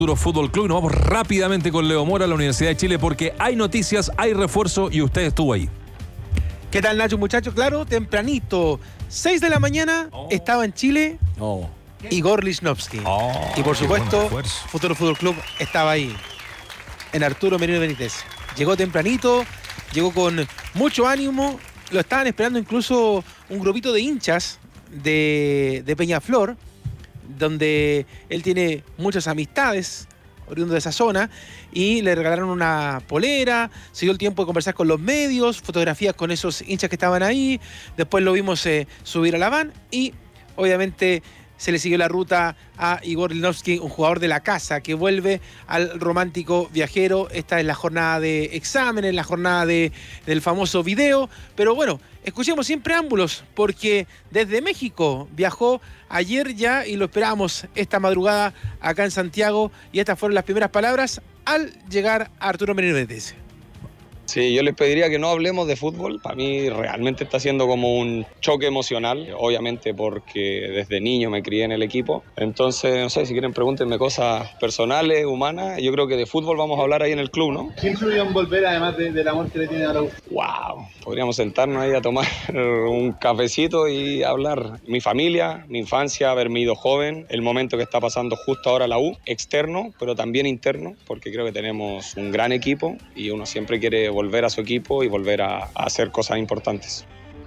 Arturo Fútbol Club. Nos vamos rápidamente con Leo Mora a la Universidad de Chile porque hay noticias, hay refuerzo y usted estuvo ahí. ¿Qué tal, Nacho, muchachos? Claro, tempranito, 6 de la mañana, estaba en Chile Igor Lichnowsky. Y por supuesto, Futuro Fútbol Club estaba ahí, en Arturo Merino Benítez. Llegó tempranito, llegó con mucho ánimo. Lo estaban esperando incluso un grupito de hinchas de Peñaflor, donde él tiene muchas amistades oriundo de esa zona, y le regalaron una polera. Se dio el tiempo de conversar con los medios, fotografías con esos hinchas que estaban ahí. Después lo vimos subir a la van y obviamente se le siguió la ruta a Igor Lichnowsky, un jugador de la casa que vuelve al Romántico Viajero. Esta es la jornada de exámenes, la jornada del famoso video. Pero bueno, escuchemos siempre preámbulos, porque desde México viajó ayer ya y lo esperábamos esta madrugada acá en Santiago. Y estas fueron las primeras palabras al llegar a Arturo Merino Benítez. Sí, yo les pediría que no hablemos de fútbol. Para mí realmente está siendo como un choque emocional, obviamente porque desde niño me crié en el equipo. Entonces, no sé, si quieren pregúntenme cosas personales, humanas. Yo creo que de fútbol vamos a hablar ahí en el club, ¿no? ¿Qué influyó en volver, además del amor que le tiene a la U? ¡Wow! Podríamos sentarnos ahí a tomar un cafecito y hablar. Mi familia, mi infancia, haberme ido joven, el momento que está pasando justo ahora la U, externo, pero también interno, porque creo que tenemos un gran equipo y uno siempre quiere volver a su equipo y volver a hacer cosas importantes.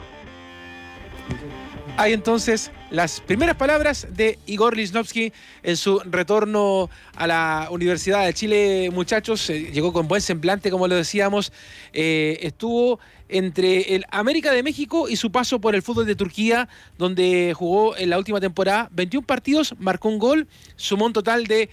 Hay entonces las primeras palabras de Igor Lichnowsky en su retorno a la Universidad de Chile, muchachos. Llegó con buen semblante, como lo decíamos. Estuvo entre el América de México y su paso por el fútbol de Turquía, donde jugó en la última temporada 21 partidos, marcó un gol, sumó un total de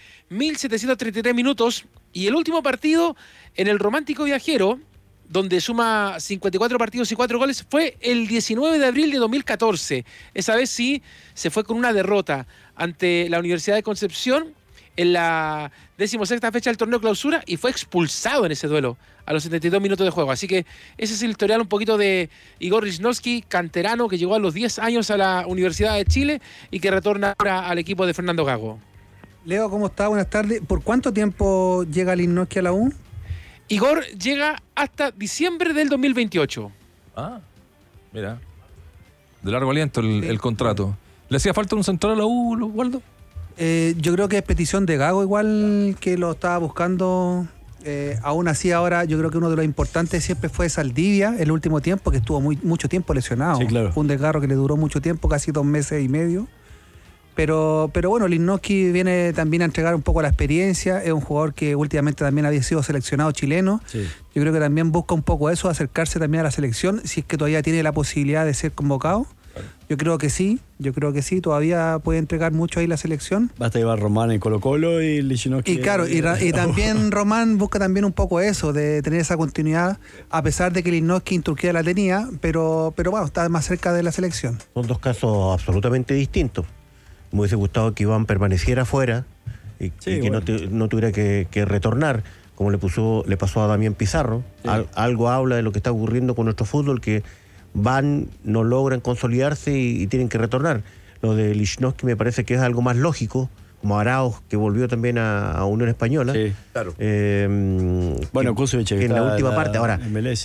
1.733 minutos. Y el último partido en el Romántico Viajero, donde suma 54 partidos y 4 goles, fue el 19 de abril de 2014. Esa vez sí se fue con una derrota ante la Universidad de Concepción en la 16ª fecha del torneo clausura y fue expulsado en ese duelo a los 72 minutos de juego. Así que ese es el historial un poquito de Igor Lichnowsky, canterano que llegó a los 10 años a la Universidad de Chile y que retorna ahora al equipo de Fernando Gago. Leo, ¿cómo está? Buenas tardes. ¿Por cuánto tiempo llega Lichnowsky a la U? Igor llega hasta diciembre del 2028. Ah, mira. De largo aliento el contrato. ¿Le hacía falta un central a la U, Waldo? Yo creo que es petición de Gago igual que lo estaba buscando. Aún así ahora yo creo que uno de los importantes siempre fue Saldivia el último tiempo, que estuvo mucho tiempo lesionado. Sí, claro. Fue un desgarro que le duró mucho tiempo, casi 2 meses y medio. Pero bueno, Lichnowsky viene también a entregar un poco la experiencia. Es un jugador que últimamente también había sido seleccionado chileno. Sí. Yo creo que también busca un poco eso, acercarse también a la selección, si es que todavía tiene la posibilidad de ser convocado. Claro. Yo creo que sí, todavía puede entregar mucho ahí la selección. Basta llevar Román en Colo-Colo y Lichnowsky. Y claro, y también Román busca también un poco eso, de tener esa continuidad, a pesar de que Lichnowsky en Turquía la tenía, pero bueno, está más cerca de la selección. Son dos casos absolutamente distintos. Me hubiese gustado que Iván permaneciera afuera y que no tuviera que retornar, como le pasó a Damián Pizarro. Sí. Algo habla de lo que está ocurriendo con nuestro fútbol, que no logran consolidarse y tienen que retornar. Lo de Lichnowsky me parece que es algo más lógico, como Arauz, que volvió también a Unión Española. Sí, claro. Bueno, Kusevich, que en la última parte. Ahora,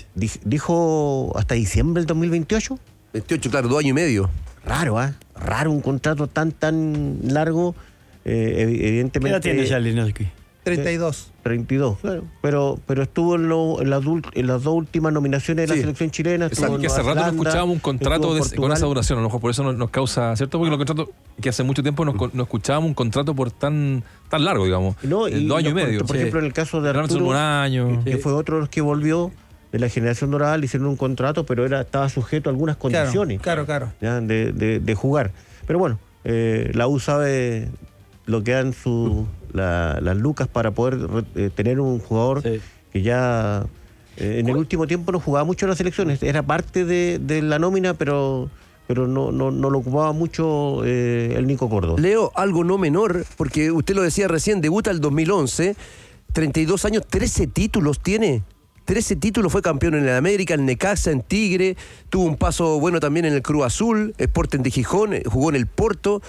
dijo hasta diciembre del 2028. 28, claro, 2 años y medio. Raro, raro un contrato tan largo, evidentemente. ¿Qué edad tiene ya Lichnowsky? 32. 32, claro. Pero estuvo en las 2 últimas nominaciones de la selección chilena. Exacto, que hace rato no escuchábamos un contrato con esa duración, a lo mejor por eso nos causa, ¿cierto? Porque los contratos, que hace mucho tiempo no escuchábamos un contrato por tan largo, digamos. 2 años y medio. Por ejemplo, en el caso de Arturo, un año. Que fue otro de los que volvió de la generación dorada, le hicieron un contrato, pero estaba sujeto a algunas condiciones. Claro. ¿Ya? De jugar. Pero bueno, la U sabe lo que dan las lucas para poder tener un jugador que ya en el último tiempo no jugaba mucho en las selecciones. Era parte de la nómina, pero no lo ocupaba mucho el Nico Córdoba. Leo, algo no menor, porque usted lo decía recién, debuta el 2011, 32 años, 13 títulos tiene. 13 títulos, fue campeón en el América, en Necaxa, en Tigre, tuvo un paso bueno también en el Cruz Azul, Sporting de Gijón, jugó en el Porto.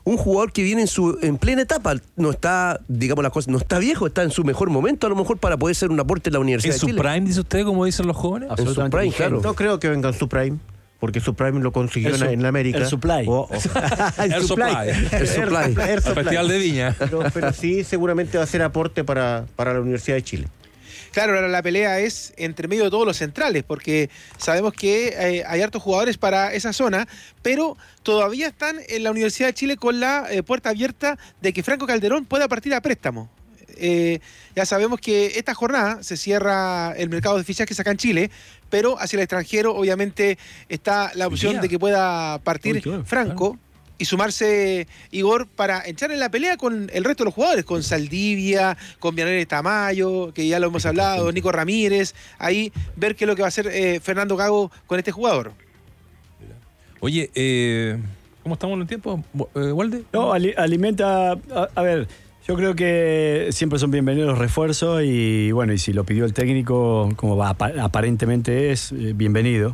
un jugador que viene en plena etapa. No está, digamos las cosas, no está viejo, está en su mejor momento a lo mejor para poder ser un aporte en la Universidad de Chile. ¿En su prime, dice usted, como dicen los jóvenes? En su prime, claro. No creo que venga en su prime, porque su prime lo consiguió en América. El supply. El supply. El Festival de Viña. Pero sí, seguramente va a ser aporte para la Universidad de Chile. Claro, ahora la pelea es entre medio de todos los centrales, porque sabemos que hay hartos jugadores para esa zona, pero todavía están en la Universidad de Chile con la puerta abierta de que Franco Calderón pueda partir a préstamo. Ya sabemos que esta jornada se cierra el mercado de fichajes acá en Chile, pero hacia el extranjero obviamente está la opción de que pueda partir Franco. Y sumarse Igor para entrar en la pelea con el resto de los jugadores, con Saldivia, con Vianelli Tamayo, que ya lo hemos hablado, Nico Ramírez, ahí ver qué es lo que va a hacer Fernando Gago con este jugador. Oye, ¿cómo estamos en el tiempo, Walde? No, alimenta, a ver, yo creo que siempre son bienvenidos los refuerzos y bueno, y si lo pidió el técnico, como aparentemente es, bienvenido.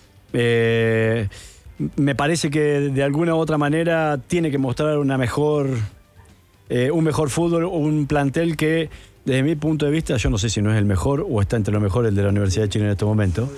Me parece que de alguna u otra manera tiene que mostrar un mejor fútbol, un plantel que, desde mi punto de vista, yo no sé si no es el mejor o está entre los mejores de la Universidad de Chile en este momento.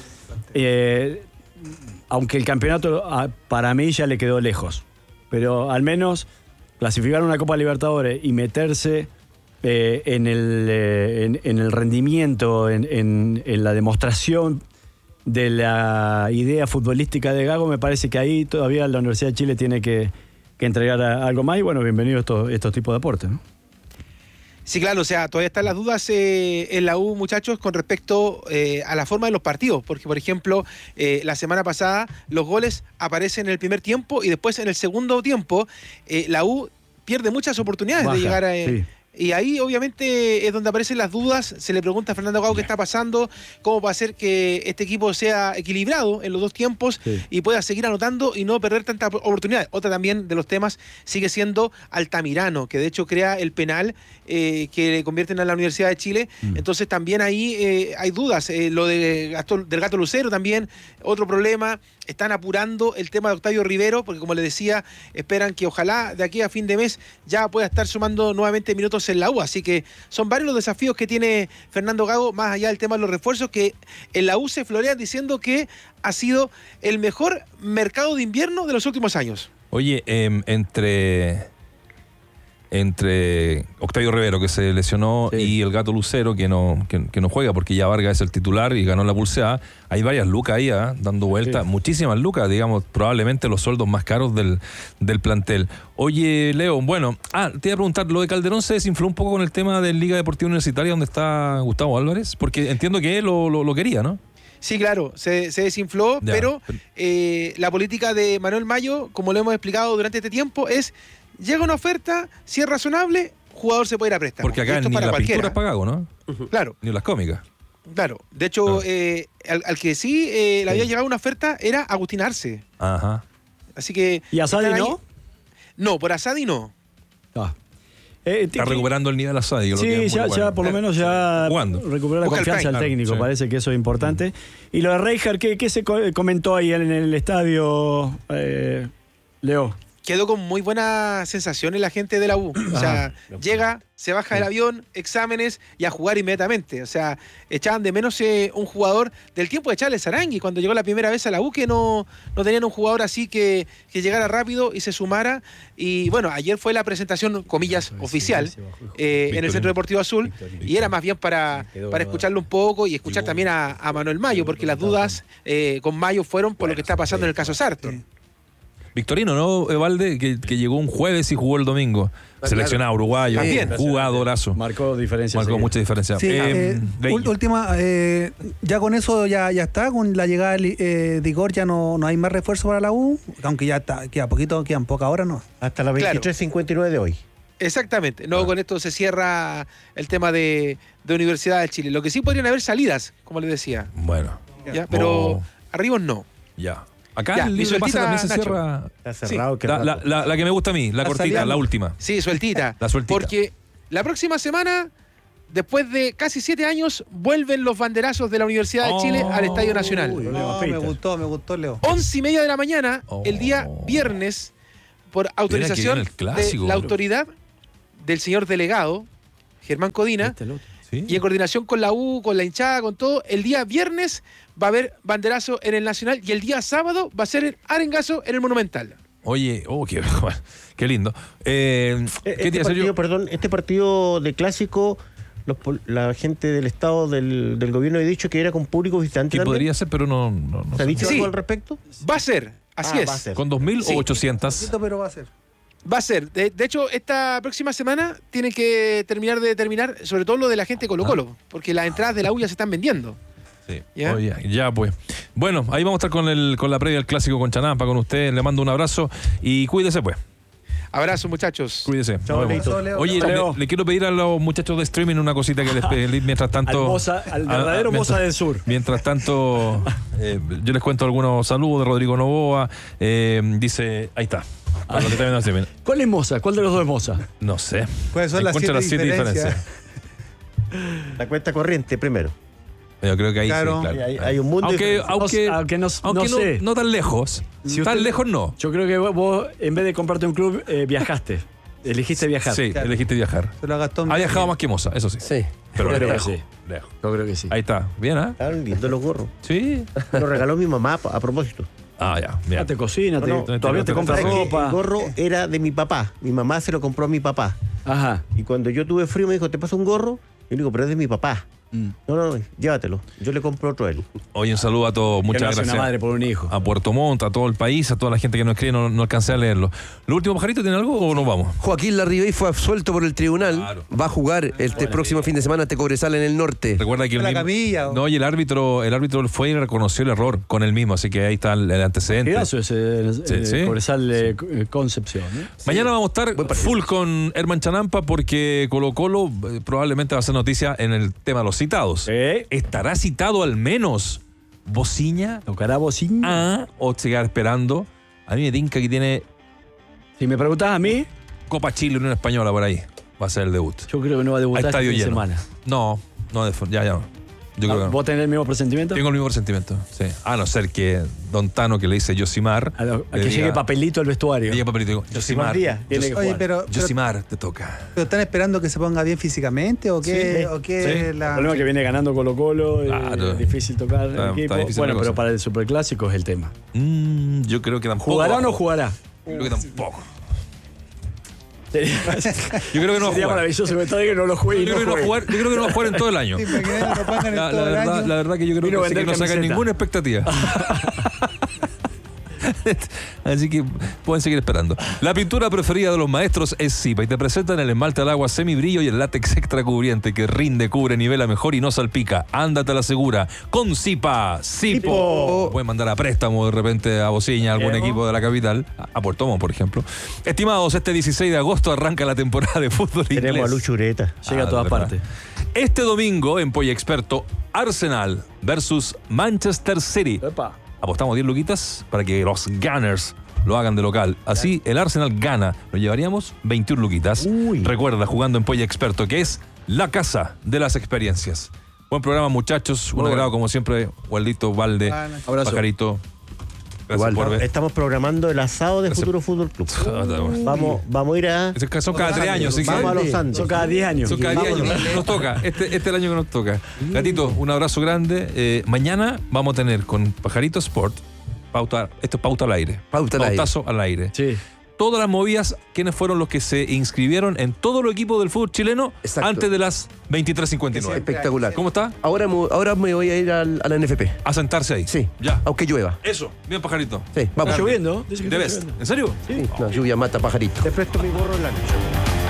Aunque el campeonato para mí ya le quedó lejos. Pero al menos clasificar una Copa Libertadores y meterse en el rendimiento, en la demostración de la idea futbolística de Gago, me parece que ahí todavía la Universidad de Chile tiene que entregar algo más y bueno, bienvenidos estos tipos de aportes, ¿no? Sí, claro, o sea, todavía están las dudas en la U, muchachos, con respecto a la forma de los partidos, porque por ejemplo, la semana pasada los goles aparecen en el primer tiempo y después en el segundo tiempo la U pierde muchas oportunidades de llegar a... Sí. Y ahí obviamente es donde aparecen las dudas, se le pregunta a Fernando Gago qué está pasando, cómo va a hacer que este equipo sea equilibrado en los dos tiempos y pueda seguir anotando y no perder tantas oportunidades. Otra también de los temas sigue siendo Altamirano, que de hecho crea el penal que le convierten a la Universidad de Chile. Entonces también ahí hay dudas. Lo del Gato Lucero también, otro problema. Están apurando el tema de Octavio Rivero, porque como les decía, esperan que ojalá de aquí a fin de mes ya pueda estar sumando nuevamente minutos en la U. Así que son varios los desafíos que tiene Fernando Gago, más allá del tema de los refuerzos, que en la U se florean diciendo que ha sido el mejor mercado de invierno de los últimos años. Oye, entre Octavio Rivero, que se lesionó, y el Gato Lucero, que no juega porque ya Vargas es el titular y ganó la pulseada, hay varias lucas ahí dando vueltas, muchísimas lucas, digamos, probablemente los sueldos más caros del plantel. Oye, Leo, bueno, te iba a preguntar, lo de Calderón se desinfló un poco con el tema de Liga Deportiva Universitaria, donde está Gustavo Álvarez, porque entiendo que él lo quería, ¿no? Sí, claro, se desinfló, pero la política de Manuel Mayo, como lo hemos explicado durante este tiempo, es... Llega una oferta, si es razonable, jugador se puede ir a préstamo. Porque acá ni la pintura es pagado, ¿no? Claro. Ni las cómicas. Claro. De hecho, al que sí le había llegado una oferta era Agustín Arce. Ajá. Así que... ¿Y Asadi no? No, por Asadi no. Está recuperando el nivel Asadi. Sí, ya por lo menos ya recuperó la confianza del técnico. Parece que eso es importante. Y lo de Reijer, ¿qué se comentó ahí en el estadio, Leo? Quedó con muy buena sensación la gente de la U. O sea, llega, se baja del avión, exámenes y a jugar inmediatamente. O sea, echaban de menos un jugador del tiempo de Charles Arangui, cuando llegó la primera vez a la U, que no tenían un jugador así que llegara rápido y se sumara. Y bueno, ayer fue la presentación, comillas, oficial, en el Centro Deportivo Azul, y era más bien para escucharlo un poco y escuchar también a Manuel Mayo, porque las dudas con Mayo fueron por lo que está pasando en el caso Sarton. Victorino, ¿no, Evalde? Que llegó un jueves y jugó el domingo. Seleccionado uruguayo. También. Jugadorazo. Marcó diferencia. Marcó mucha diferencia. Sí, última, ya con eso ya está. Con la llegada de Igor ya no hay más refuerzo para la U. Aunque ya queda poquito, quedan pocas horas, ¿no? Hasta la 23:59 de hoy. Exactamente. No, con esto se cierra el tema de Universidad de Chile. Lo que sí podrían haber salidas, como les decía. Bueno. ¿Ya? Pero arriba no. Ya. Acá el libro de pase también se cierra. Está cerrado. Sí. La que me gusta a mí, la cortita, la última. Sí, sueltita. La sueltita. Porque la próxima semana, después de casi 7 años, vuelven los banderazos de la Universidad de Chile al Estadio Nacional. Me gustó, Leo. 11:30 de la mañana, el día viernes, por autorización de la autoridad del señor delegado, Germán Codina, ¿sí? Y en coordinación con la U, con la hinchada, con todo, el día viernes va a haber banderazo en el Nacional y el día sábado va a ser arengazo en el Monumental. Oye, qué lindo. ¿Qué te iba a hacer yo? Perdón, este partido de clásico, la gente del Estado, del gobierno ha dicho que era con público visitante. Que podría ser, pero no ¿se ha dicho algo al respecto? Va a ser, así es. Va a ser. ¿Con 2.000 o 800? Pero va a ser. Va a ser. De hecho, esta próxima semana tiene que terminar de determinar, sobre todo lo de la gente de Colo-Colo, porque las entradas de la U ya se están vendiendo. Sí. ¿Ya? Oye, ya pues. Bueno, ahí vamos a estar con la previa del clásico con Chanampa, con usted. Le mando un abrazo y cuídese pues. Abrazo, muchachos. Cuídese. Chao, oye, le quiero pedir a los muchachos de streaming una cosita que les pedí mientras tanto. Al verdadero Moza del Sur. Mientras tanto, yo les cuento algunos saludos de Rodrigo Novoa. Dice, ahí está. ¿Cuál es Moza? ¿Cuál de los dos es Moza? No sé. ¿Cuáles son las 7 diferencias? La cuenta corriente primero. Yo creo que ahí claro. sí, claro. Hay un mundo aunque no sé. No tan lejos. Si tan usted, lejos no. Yo creo que vos, en vez de comprarte un club, viajaste. Elegiste viajar. Sí, claro. Elegiste viajar. Se lo gastó ha viajado más que Moza, eso sí. Sí. Pero lejos. Sí. Lejos. Yo creo que sí. Ahí está. Bien, ¿eh? Están lindos los gorros. Sí. Me lo regaló mi mamá a propósito. Ya. Bien. Te cocina, todavía te compras ropa. El gorro era de mi papá. Mi mamá se lo compró a mi papá. Ajá. Y cuando yo tuve frío me dijo, ¿te pasa un gorro? Yo le digo, pero es de mi papá. No, llévatelo. Yo le compro otro a él. Oye, un saludo a todos. Muchas gracias. Una madre por un hijo. A Puerto Montt, a todo el país, a toda la gente que nos escribe, no alcancé a leerlo. ¿Lo último, Pajarito, tiene algo o nos vamos? Joaquín Larribey fue absuelto por el tribunal. Claro. Va a jugar este próximo fin de semana ante Cobresal en el norte. Recuerda que y el árbitro fue y reconoció el error con él mismo, así que ahí está el antecedente. Eso es Cobresal Concepción. Mañana vamos a estar full con Herman Chanampa porque Colo-Colo probablemente va a ser noticia en el tema de los citados. ¿Estará citado al menos Bociña? ¿Tocará Bociña? ¿O se quedará esperando? A mí me tinca que tiene... Si me preguntas a mí... Copa Chile, Unión Española por ahí. Va a ser el debut. Yo creo que no va a debutar esta semana. No, ya. Yo creo que no. ¿Vos tenés el mismo presentimiento? Tengo el mismo presentimiento, sí. A no ser que Don Tano, que le dice Yosimar... A que llegue papelito al vestuario. Llegue papelito. Yosimar. Oye, pero Yosimar, te toca. ¿Pero están esperando que se ponga bien físicamente o qué? Sí. El problema es que viene ganando Colo-Colo, es difícil tocar el equipo. Bueno, pero para el Superclásico es el tema. Yo creo que tampoco. ¿Jugará o no jugará? Yo creo que tampoco. Yo creo que no va a jugar. Maravilloso que no lo juegue. Yo creo que no va a jugar en todo el año. La verdad que yo creo que no sacan ninguna expectativa. Así que pueden seguir esperando. La pintura preferida de los maestros es Zipa y te presentan el esmalte al agua semibrillo y el látex extra cubriente que rinde, cubre, nivela mejor y no salpica. Ándate a la segura con Zipa. Zipo. Pueden mandar a préstamo de repente a Bociña, a algún equipo de la capital, a Puerto Montt, por ejemplo. Estimados, este 16 de agosto arranca la temporada de fútbol inglés. Tenemos a Lucho Ureta. Llega a todas partes. Este domingo en Polla Experto, Arsenal versus Manchester City. Epa. Apostamos 10 luquitas para que los Gunners lo hagan de local. Así el Arsenal gana. Lo llevaríamos 21 luquitas. Recuerda, jugando en Polla Experto, que es la casa de las experiencias. Buen programa, muchachos. Un agrado, como siempre. Waldito, Valde, abrazo. Pajarito. Gracias por ver. Estamos programando el asado de Futuro Fútbol Club. Vamos a ir a... Son cada 3 años. Vamos a los Andes. Son cada 10 años. Son cada 10 años. Nos toca. Este es el año que nos toca. Gatito, un abrazo grande. Mañana vamos a tener con Pajarito Sport, esto es pauta al aire. Pautazo al aire. Sí. Todas las movidas, quiénes fueron los que se inscribieron en todos los equipos del fútbol chileno. Exacto. Antes de las 23:59. Espectacular. ¿Cómo está? Ahora me voy a ir a la NFP. A sentarse ahí. Sí. Ya. Aunque llueva. Eso. Bien, Pajarito. Sí, vamos. Está lloviendo. ¿Debes? ¿En serio? Sí. No, lluvia mata pajarito. Te presto mi gorro en la noche.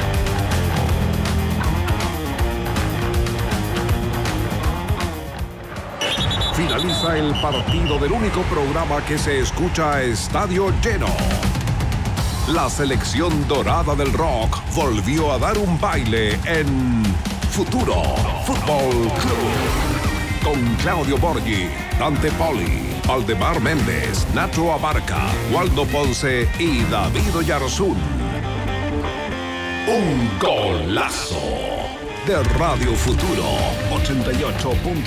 Finaliza el partido del único programa que se escucha a estadio lleno. La selección dorada del rock volvió a dar un baile en Futuro Fútbol Club. Con Claudio Borghi, Dante Poli, Aldemar Méndez, Nacho Abarca, Waldo Ponce y David Oyarzún. Un golazo de Radio Futuro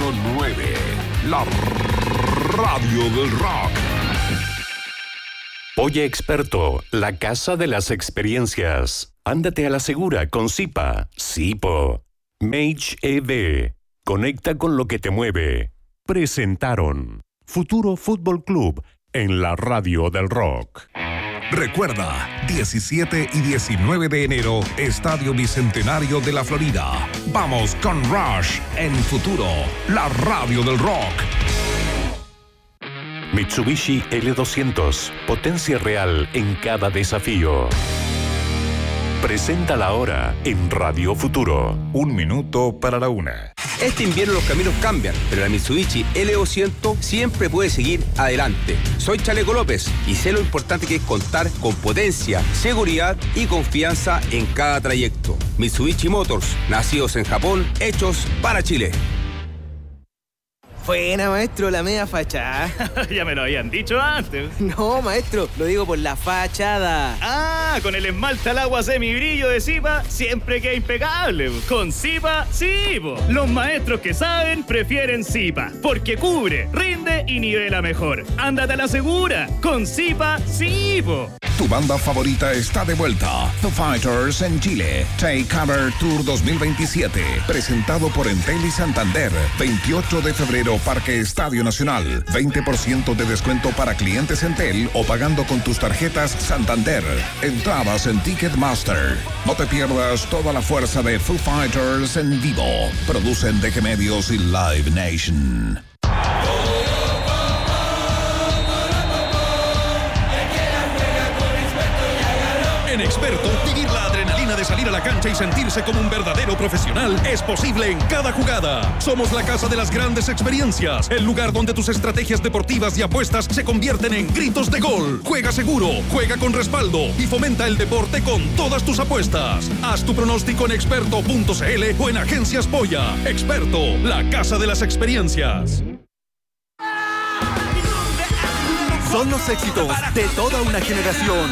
88.9. La radio del rock. Polla Experto, la casa de las experiencias. Ándate a la segura con Zipa. Zipo. Mage EV. Conecta con lo que te mueve. Presentaron Futuro Fútbol Club en la radio del rock. Recuerda, 17 y 19 de enero, Estadio Bicentenario de la Florida. Vamos con Rush en Futuro, la radio del rock. Mitsubishi L200, potencia real en cada desafío. Presenta la hora en Radio Futuro. 1 minuto para la 1. Este invierno los caminos cambian, pero la Mitsubishi L200 siempre puede seguir adelante. Soy Chaleco López y sé lo importante que es contar con potencia, seguridad y confianza en cada trayecto. Mitsubishi Motors, nacidos en Japón, hechos para Chile. Buena, maestro, la media fachada. Ya me lo habían dicho antes. No, maestro, lo digo por la fachada. Ah, con el esmalte al agua semibrillo de Zipa siempre queda impecable. Con Zipa, sí, po. Los maestros que saben prefieren Zipa, porque cubre, rinde y nivela mejor. Ándate a la segura. Con Zipa, sí, po. Tu banda favorita está de vuelta. Foo Fighters en Chile. Take Cover Tour 2027. Presentado por Entel y Santander. 28 de febrero, Parque Estadio Nacional. 20% de descuento para clientes Entel o pagando con tus tarjetas Santander. Entradas en Ticketmaster. No te pierdas toda la fuerza de Foo Fighters en vivo. Producen DG Medios y Live Nation. En Experto, vivir la adrenalina de salir a la cancha y sentirse como un verdadero profesional es posible en cada jugada. Somos la casa de las grandes experiencias, el lugar donde tus estrategias deportivas y apuestas se convierten en gritos de gol. Juega seguro, juega con respaldo y fomenta el deporte con todas tus apuestas. Haz tu pronóstico en experto.cl o en Agencias Polla. Experto, la casa de las experiencias. Son los éxitos de toda una generación.